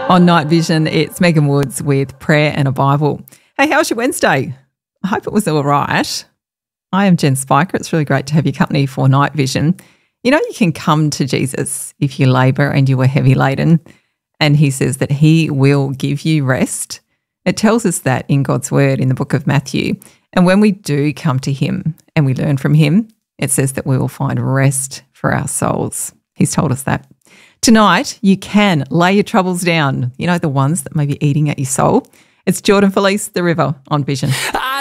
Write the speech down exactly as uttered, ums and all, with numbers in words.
On Night Vision, it's Megan Woods with Prayer and a Bible. Hey, how was your Wednesday? I hope it was all right. I am Jen Spiker. It's really great to have your company for Night Vision. You know, you can come to Jesus if you labour and you are heavy laden, and he says that he will give you rest. It tells us that in God's word in the book of Matthew. And when we do come to him and we learn from him, it says that we will find rest for our souls. He's told us that. Tonight, you can lay your troubles down, you know, the ones that may be eating at your soul. It's Jordan Felice, The River on Vision.